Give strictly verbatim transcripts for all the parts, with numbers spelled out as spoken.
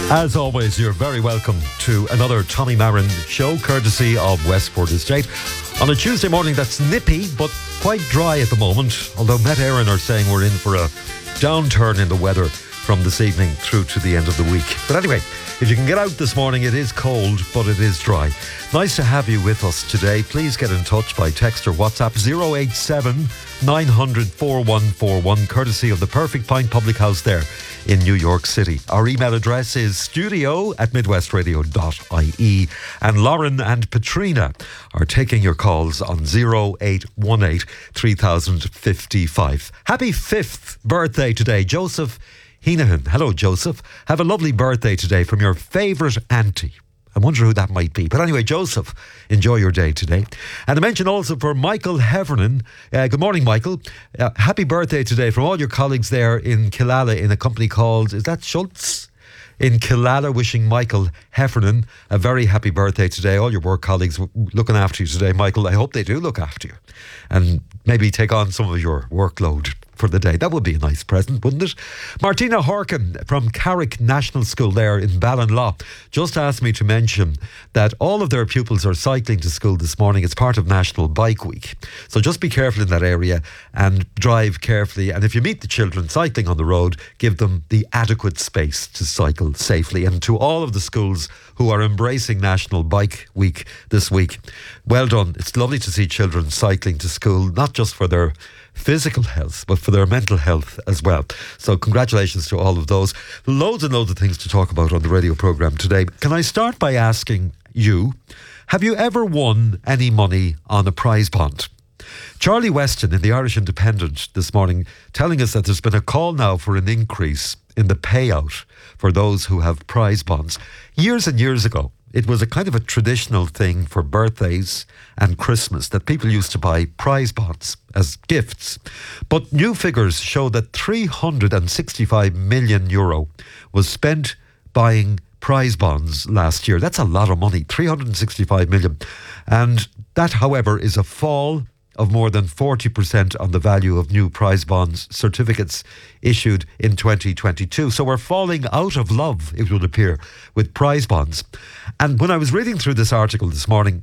As always, you're very welcome to another Tommy Marin show, courtesy of Westport Estate. On a Tuesday morning that's nippy, but quite dry at the moment, although Met Éireann are saying we're in for a downturn in the weather from this evening through to the end of the week. But anyway, if you can get out this morning, it is cold, but it is dry. Nice to have you with us today. Please get in touch by text or WhatsApp zero eight seven, nine hundred, four one four one, courtesy of the Perfect Pint Public House there in New York City. Our email address is studio at midwestradio dot I E, and Lauren and Patrina are taking your calls on zero eight one eight, three thousand fifty-five. Happy fifth birthday today, Joseph Heenahan. Hello, Joseph. Have a lovely birthday today from your favourite auntie. I wonder who that might be. But anyway, Joseph, enjoy your day today. And a mention also for Michael Heffernan. Uh, good morning, Michael. Uh, happy birthday today from all your colleagues there in Killala in a company called, is that Schultz? In Killala, wishing Michael Heffernan a very happy birthday today. All your work colleagues looking after you today, Michael. I hope they do look after you and maybe take on some of your workload for the day. That would be a nice present, wouldn't it? Martina Horkin from Carrick National School there in Ballinlaw just asked me to mention that all of their pupils are cycling to school this morning. It's part of National Bike Week. So just be careful in that area and drive carefully. And if you meet the children cycling on the road, give them the adequate space to cycle safely. And to all of the schools who are embracing National Bike Week this week, well done. It's lovely to see children cycling to school, not just for their physical health, but for their mental health as well. So congratulations to all of those. Loads and loads of things to talk about on the radio programme today. Can I start by asking you, have you ever won any money on a prize bond? Charlie Weston in the Irish Independent this morning telling us that there's been a call now for an increase in the payout for those who have prize bonds. Years and years ago, it was a kind of a traditional thing for birthdays and Christmas that people used to buy prize bonds as gifts. But new figures show that three hundred sixty-five million euro was spent buying prize bonds last year. That's a lot of money, three hundred sixty-five million. And that, however, is a fall of more than forty percent on the value of new prize bonds certificates issued in twenty twenty-two. So we're falling out of love, it would appear, with prize bonds. And when I was reading through this article this morning,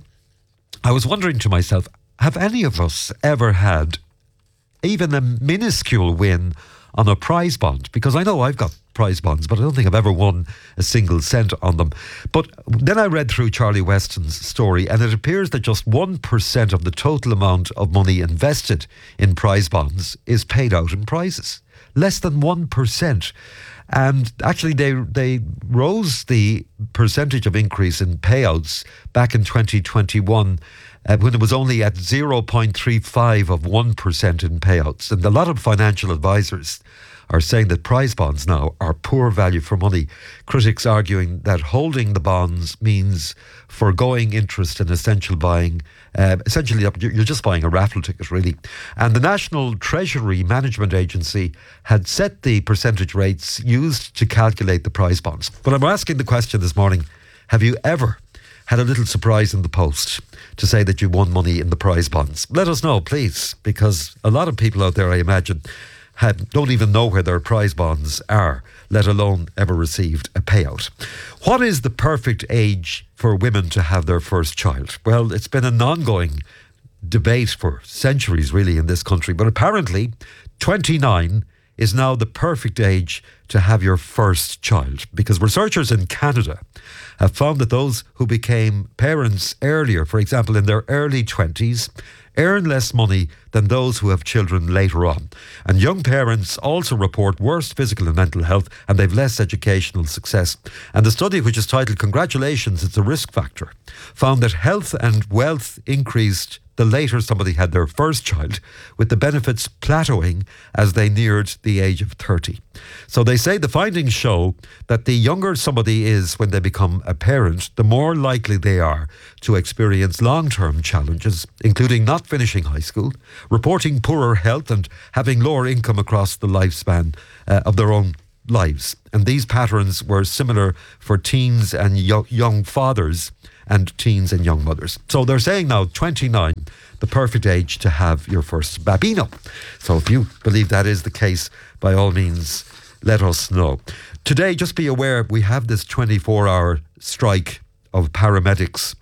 I was wondering to myself, have any of us ever had even a minuscule win on a prize bond? Because I know I've got prize bonds, but I don't think I've ever won a single cent on them. But then I read through Charlie Weston's story, and it appears that just one percent of the total amount of money invested in prize bonds is paid out in prizes. Less than one percent. And actually they they rose the percentage of increase in payouts back in twenty twenty-one uh, when it was only at zero point three five of one percent in payouts. And a lot of financial advisors are saying that prize bonds now are poor value for money. Critics arguing that holding the bonds means foregoing interest in essential buying. Uh, essentially, you're just buying a raffle ticket, really. And the National Treasury Management Agency had set the percentage rates used to calculate the prize bonds. But I'm asking the question this morning, have you ever had a little surprise in the post to say that you won money in the prize bonds? Let us know, please, because a lot of people out there, I imagine, Had, don't even know where their prize bonds are, let alone ever received a payout. What is the perfect age for women to have their first child? Well, it's been an ongoing debate for centuries, really, in this country. But apparently, twenty-nine is now the perfect age to have your first child, because researchers in Canada have found that those who became parents earlier, for example, in their early twenties, earn less money than those who have children later on. And young parents also report worse physical and mental health, and they've less educational success. And the study, which is titled "Congratulations, It's a Risk Factor," found that health and wealth increased the later somebody had their first child, with the benefits plateauing as they neared the age of thirty. So they say the findings show that the younger somebody is when they become a parent, the more likely they are to experience long-term challenges, including not finishing high school, reporting poorer health, and having lower income across the lifespan uh, of their own lives. And these patterns were similar for teens and yo- young fathers and teens and young mothers. So they're saying now twenty-nine, the perfect age to have your first babino. So if you believe that is the case, by all means, let us know. Today, just be aware, we have this twenty-four hour strike of paramedics.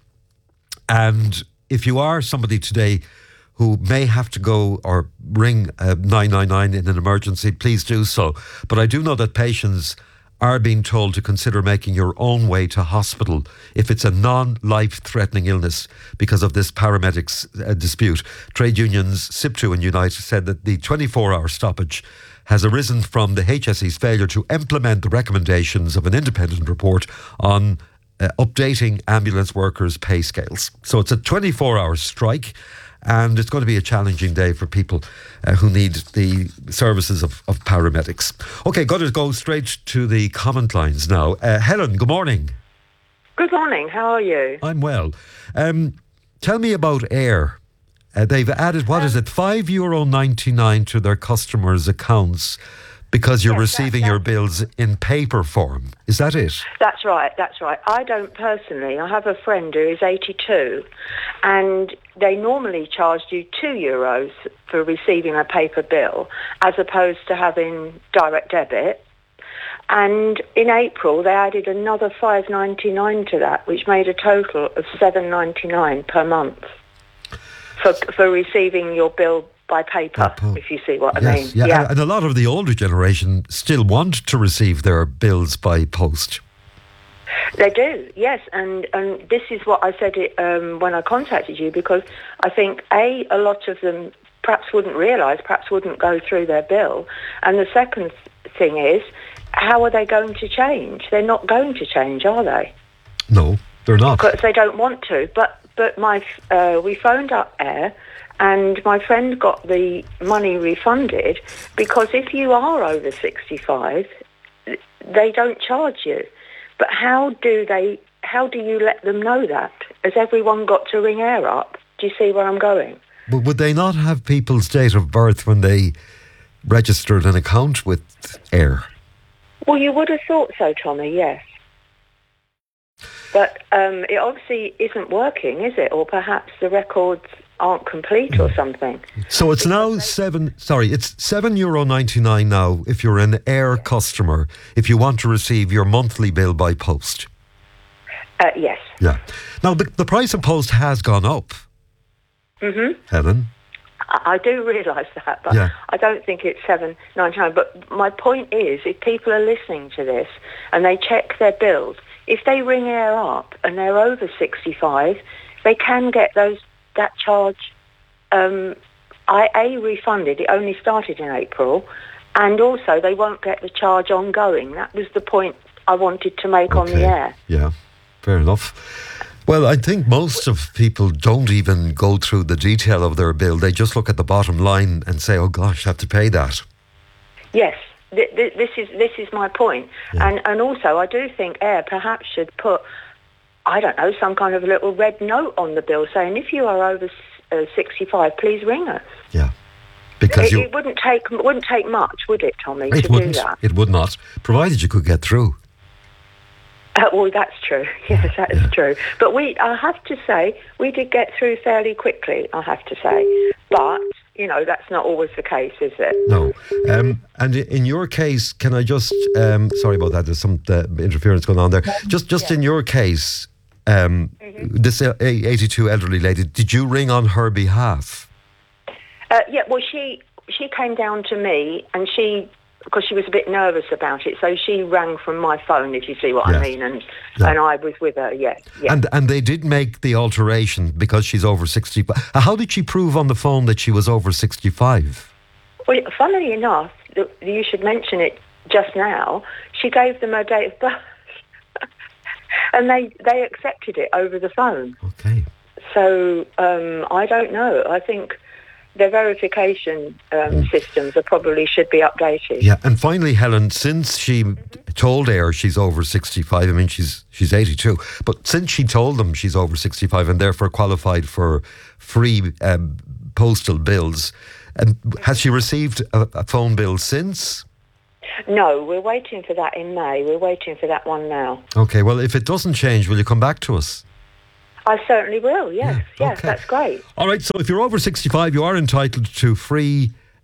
And if you are somebody today who may have to go or ring uh, nine nine nine in an emergency, please do so. But I do know that patients are being told to consider making your own way to hospital if it's a non-life-threatening illness because of this paramedics uh, dispute. Trade unions SIPTU and Unite said that the twenty-four hour stoppage has arisen from the H S E's failure to implement the recommendations of an independent report on uh, updating ambulance workers' pay scales. So it's a twenty-four hour strike, and it's going to be a challenging day for people uh, who need the services of, of paramedics. OK, got to go straight to the comment lines now. Uh, Helen, good morning. Good morning. How are you? I'm well. Um, tell me about Air. Uh, they've added, what um, is it, five euro ninety-nine to their customers' accounts because you're yes, receiving your bills in paper form. Is that it? That's right, that's right. I don't personally. I have a friend who is eighty-two, and they normally charged you two euros for receiving a paper bill as opposed to having direct debit. And in April, they added another five ninety-nine to that, which made a total of seven ninety-nine per month for for receiving your bill by paper, oh, if you see what yes, I mean. Yeah. yeah, and a lot of the older generation still want to receive their bills by post. They do, yes, and, and this is what I said it, um, when I contacted you, because I think, A, a lot of them perhaps wouldn't realise, perhaps wouldn't go through their bill, and the second thing is, how are they going to change? They're not going to change, are they? No, they're not. Because they don't want to, but, but my uh, we phoned up Air, and my friend got the money refunded because if you are over sixty-five, they don't charge you. But how do they? How do you let them know that? Has everyone got to ring Air up? Do you see where I'm going? But would they not have people's date of birth when they registered an account with Air? Well, you would have thought so, Tommy. Yes. But um, it obviously isn't working, is it? Or perhaps the records aren't complete or something. So it's now seven. Sorry, it's seven euro ninety nine now. If you're an Air customer, if you want to receive your monthly bill by post. Uh, yes. Yeah. Now the the price of post has gone up. Mhm. Helen. I, I do realise that, but yeah. I don't think it's seven ninety nine. But my point is, if people are listening to this and they check their bills, if they ring Air up and they're over sixty five, they can get those. That charge, um, I A, refunded. It only started in April, and also they won't get the charge ongoing. That was the point I wanted to make okay. on the air. Yeah, fair enough. Well, I think most of people don't even go through the detail of their bill. They just look at the bottom line and say, "Oh gosh, I have to pay that." Yes, th- th- this is this is my point, yeah. and and also I do think Air perhaps should put, I don't know, some kind of little red note on the bill saying if you are over uh, sixty-five, please ring us. Yeah, because it, you, it wouldn't take wouldn't take much, would it, Tommy, it to wouldn't, do that? It would not, provided you could get through. Uh, well, that's true. Yes, that is yeah. true. But we, I have to say, we did get through fairly quickly. I have to say, but you know, that's not always the case, is it? No. Um, and in your case, can I just? Um, sorry about that. There's some uh, interference going on there. Just, just yeah. in your case. Um, mm-hmm. This eighty-two elderly lady, did you ring on her behalf? Uh, yeah, well, she she came down to me, and she, because she was a bit nervous about it, so she rang from my phone, if you see what yes. I mean, and yeah. and I was with her, yes. yes. And and they did make the alteration because she's over sixty-five. How did she prove on the phone that she was over sixty-five? Well, funnily enough, you should mention it just now, she gave them her date of birth. And they, they accepted it over the phone. Okay. So um, I don't know. I think their verification um, mm. systems are probably should be updated. Yeah. And finally, Helen, since she mm-hmm. told Air she's over sixty-five, I mean she's she's eighty-two, but since she told them she's over sixty-five and therefore qualified for free um, postal bills, and has she received a, a phone bill since? No, we're waiting for that in May. We're waiting for that one now. Okay, well, if it doesn't change, will you come back to us? I certainly will, yes. Yeah, yes, okay. That's great. All right, so if you're over sixty-five, you are entitled to free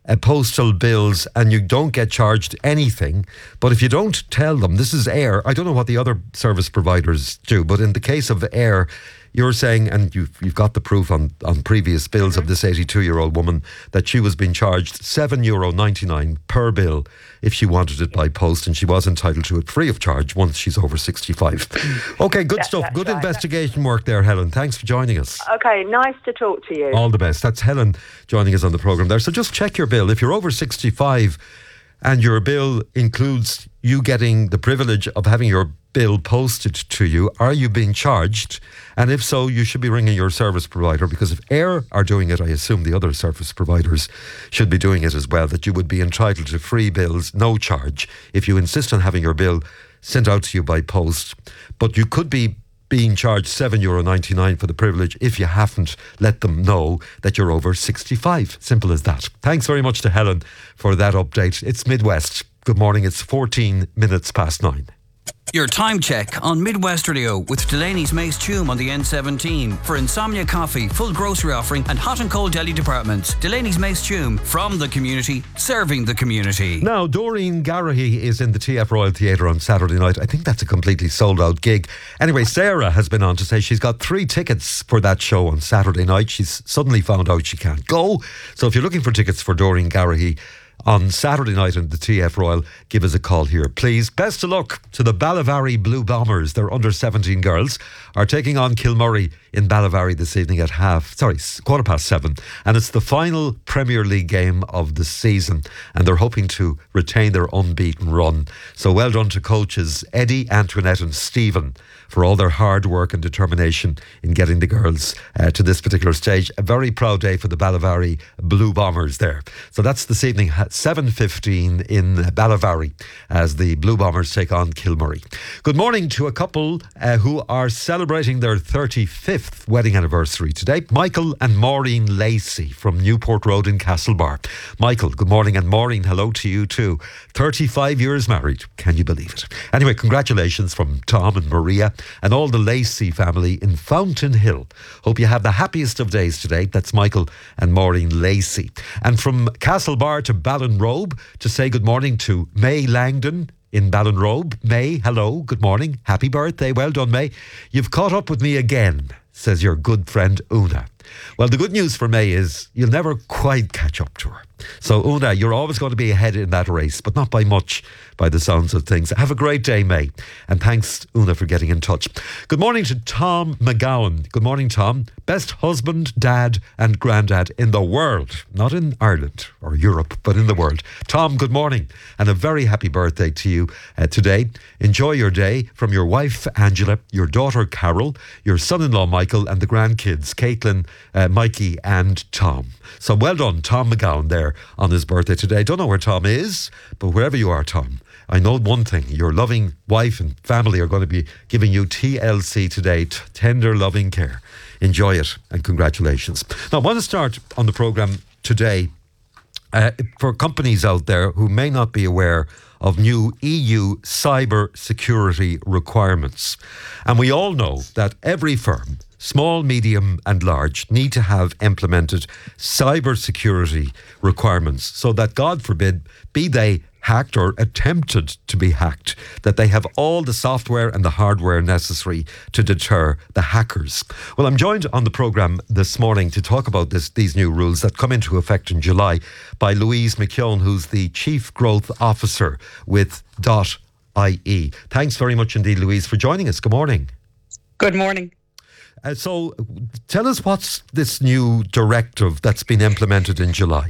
uh, postal bills and you don't get charged anything. But if you don't tell them, this is Air. I don't know what the other service providers do, but in the case of Air, you're saying, and you've, you've got the proof on, on previous bills mm-hmm. of this eighty-two-year-old woman, that she was being charged seven euro ninety-nine per bill if she wanted it by post, and she was entitled to it free of charge once she's over sixty-five. Okay, good Yes, stuff. that's Good right. investigation work there, Helen. Thanks for joining us. Okay, nice to talk to you. All the best. That's Helen joining us on the programme there. So just check your bill. If you're over sixty-five and your bill includes you getting the privilege of having your bill posted to you, are you being charged? And if so, you should be ringing your service provider, because if Air are doing it, I assume the other service providers should be doing it as well, that you would be entitled to free bills, no charge, if you insist on having your bill sent out to you by post. But you could be being charged seven euro ninety-nine for the privilege if you haven't let them know that you're over sixty-five. Simple as that. Thanks very much to Helen for that update. It's Midwest. Good morning. It's fourteen minutes past nine. Your time check on Midwest Radio with Delaney's Mace Tume on the N seventeen for Insomnia Coffee, full grocery offering and hot and cold deli departments. Delaney's Mace Tume, from the community, serving the community. Now, Doreen Garrahy is in the T F Royal Theatre on Saturday night. I think that's a completely sold out gig. Anyway, Sarah has been on to say she's got three tickets for that show on Saturday night. She's suddenly found out she can't go. So if you're looking for tickets for Doreen Garrahy on Saturday night in the T F Royal, give us a call here, please. Best of luck to the Ballyvarry Blue Bombers. Their under seventeen girls are taking on Kilmurray in Ballyvarry this evening at half, sorry, quarter past seven. And it's the final Premier League game of the season. And they're hoping to retain their unbeaten run. So well done to coaches Eddie, Antoinette and Stephen for all their hard work and determination in getting the girls uh, to this particular stage. A very proud day for the Ballyvarry Blue Bombers there. So that's this evening at seven fifteen in Ballyvarry as the Blue Bombers take on Kilmurray. Good morning to a couple uh, who are celebrating their thirty-fifth wedding anniversary today. Michael and Maureen Lacey from Newport Road in Castlebar. Michael, good morning, and Maureen, hello to you too. thirty-five years married. Can you believe it? Anyway, congratulations from Tom and Maria and all the Lacey family in Fountain Hill. Hope you have the happiest of days today. That's Michael and Maureen Lacey. And from Castlebar to Ballinrobe to say good morning to May Langdon in Ballinrobe. May, hello, good morning. Happy birthday. Well done, May. You've caught up with me again, says your good friend Una. Well, the good news for May is you'll never quite catch up to her. So, Una, you're always going to be ahead in that race, but not by much, by the sounds of things. Have a great day, May. And thanks, Una, for getting in touch. Good morning to Tom McGowan. Good morning, Tom. Best husband, dad and granddad in the world. Not in Ireland or Europe, but in the world. Tom, good morning. And a very happy birthday to you uh, today. Enjoy your day from your wife, Angela, your daughter, Carol, your son-in-law, Michael, and the grandkids, Caitlin, uh, Mikey and Tom. So well done, Tom McGowan there on his birthday today. Don't know where Tom is, but wherever you are, Tom, I know one thing. Your loving wife and family are going to be giving you T L C today, t- tender loving care. Enjoy it and congratulations. Now, I want to start on the programme today uh, for companies out there who may not be aware of new E U cyber security requirements. And we all know that every firm, small, medium and large, need to have implemented cyber security requirements so that, God forbid, be they hacked or attempted to be hacked, that they have all the software and the hardware necessary to deter the hackers. Well, I'm joined on the programme this morning to talk about this, these new rules that come into effect in July by Louise McKeown, who's the Chief Growth Officer with dot I E. Thanks very much indeed, Louise, for joining us. Good morning. Good morning. Uh, so tell us, what's this new directive that's been implemented in July?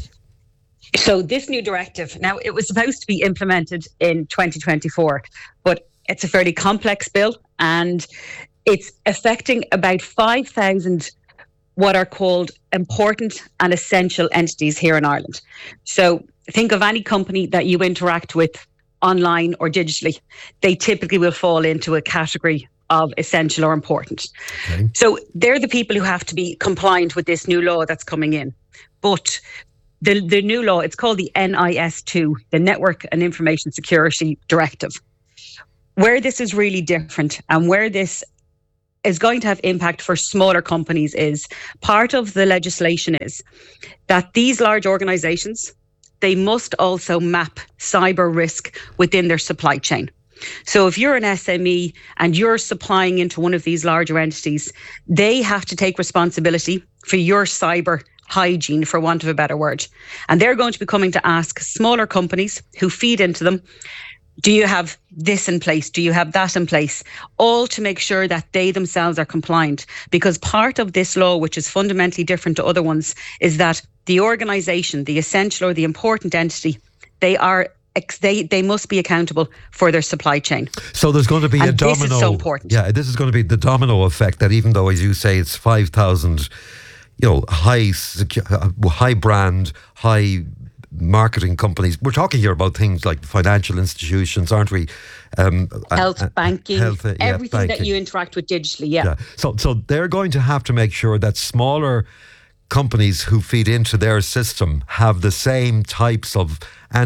So this new directive, now it was supposed to be implemented in twenty twenty-four, but it's a fairly complex bill and it's affecting about five thousand what are called important and essential entities here in Ireland. So think of any company that you interact with online or digitally. They typically will fall into a category of essential or important. Okay. So they're the people who have to be compliant with this new law that's coming in. But the, the new law, it's called the N I S two, the Network and Information Security Directive. Where this is really different and where this is going to have impact for smaller companies is part of the legislation is that these large organisations they must also map cyber risk within their supply chain. So if you're an S M E and you're supplying into one of these larger entities, they have to take responsibility for your cyber hygiene, for want of a better word. And they're going to be coming to ask smaller companies who feed into them, do you have this in place? Do you have that in place? All to make sure that they themselves are compliant. Because part of this law, which is fundamentally different to other ones, is that the organisation, the essential or the important entity, they are They they must be accountable for their supply chain. So there's going to be and a domino. This is so important. Yeah, this is going to be the domino effect that even though, as you say, it's five thousand, you know, high secu- high brand, high marketing companies. We're talking here about things like financial institutions, aren't we? Um, health, uh, banking, health, uh, yeah, everything banking. that you interact with digitally. Yeah. yeah. So so they're going to have to make sure that smaller companies who feed into their system have the same types of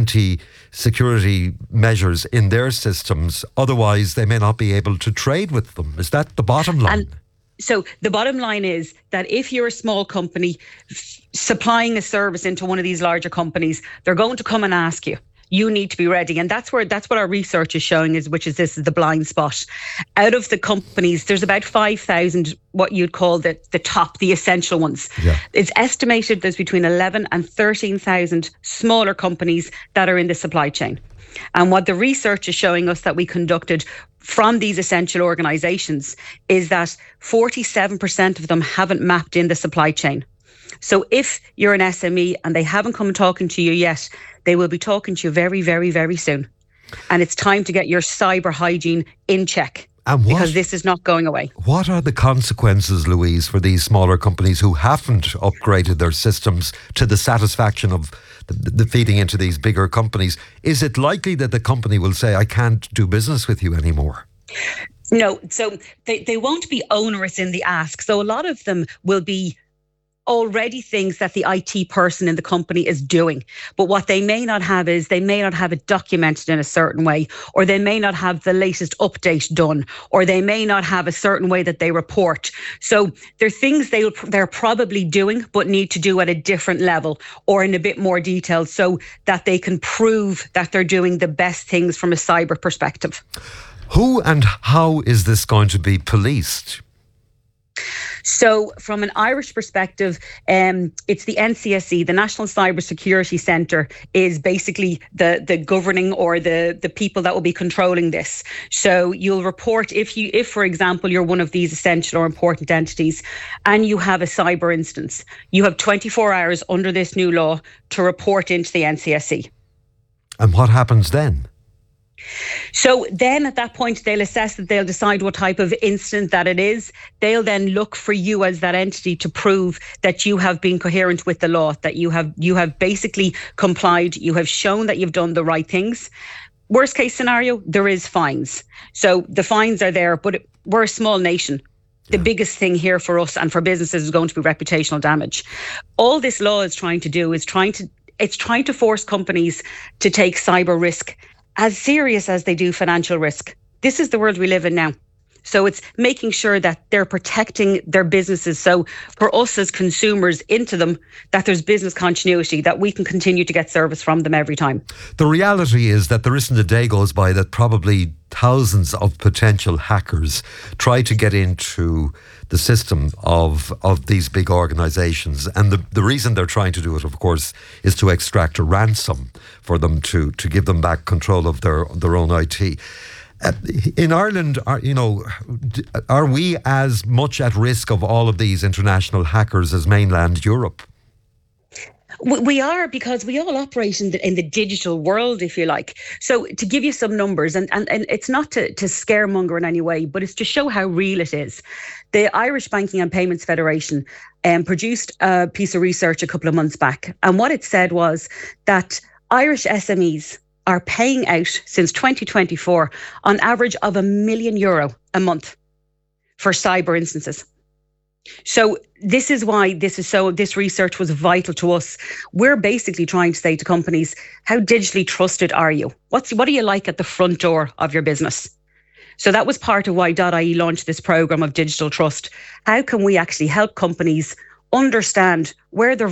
anti-security measures in their systems. Otherwise, they may not be able to trade with them. Is that the bottom line? And so the bottom line is that if you're a small company f- supplying a service into one of these larger companies, they're going to come and ask you. You need to be ready. And that's where that's what our research is showing, is which is this is the blind spot. Out of the companies, there's about five thousand, what you'd call the, the top, the essential ones. Yeah. It's estimated there's between eleven and thirteen thousand smaller companies that are in the supply chain. And what the research is showing us that we conducted from these essential organisations is that forty-seven percent of them haven't mapped in the supply chain. So if you're an S M E and they haven't come talking to you yet, they will be talking to you very, very, very soon. And it's time to get your cyber hygiene in check. And what, because this is not going away. What are the consequences, Louise, for these smaller companies who haven't upgraded their systems to the satisfaction of the, the feeding into these bigger companies? Is it likely that the company will say, I can't do business with you anymore? No, so they, they won't be onerous in the ask. So a lot of them will be already things that the I T person in the company is doing. But what they may not have is they may not have it documented in a certain way, or they may not have the latest update done, or they may not have a certain way that they report. So they're things they, they're probably doing, but need to do at a different level or in a bit more detail so that they can prove that they're doing the best things from a cyber perspective. Who and how is this going to be policed? So from an Irish perspective, um, it's the N C S E, the National Cyber Security Centre, is basically the the governing or the the people that will be controlling this. So you'll report if you, if for example, you're one of these essential or important entities and you have a cyber instance, you have twenty-four hours under this new law to report into the N C S E. And what happens then? So then at that point, they'll assess that, they'll decide what type of incident that it is. They'll then look for you as that entity to prove that you have been coherent with the law, that you have you have basically complied, you have shown that you've done the right things. Worst case scenario, there is fines. So the fines are there, but we're a small nation. The yeah. biggest thing here for us and for businesses is going to be reputational damage. All this law is trying to do is trying to, it's trying to force companies to take cyber risk as serious as they do financial risk. This is the world we live in now. So it's making sure that they're protecting their businesses. So for us as consumers into them, that there's business continuity, that we can continue to get service from them every time. The reality is that there isn't a day goes by that probably thousands of potential hackers try to get into the system of of these big organisations. And the, the reason they're trying to do it, of course, is to extract a ransom for them to, to give them back control of their, their own I T. Uh, in Ireland, are, you know, are we as much at risk of all of these international hackers as mainland Europe? We are, because we all operate in the, in the digital world, if you like. So to give you some numbers, and, and, and it's not to, to scaremonger in any way, but it's to show how real it is. The Irish Banking and Payments Federation um, produced a piece of research a couple of months back. And what it said was that Irish S M Es are paying out since twenty twenty-four on average of a million euro a month for cyber instances. So this is why this is so, this research was vital to us. We're basically trying to say to companies, how digitally trusted are you? What's, what do you like at the front door of your business? So that was part of why .ie launched this program of digital trust. How can we actually help companies understand where their